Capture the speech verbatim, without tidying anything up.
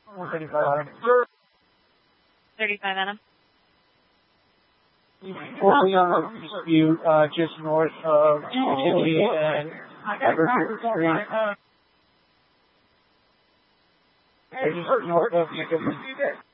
thirty-five Adam. Sir. thirty-five Adam. Well, young you, uh, just north of Chili and just north of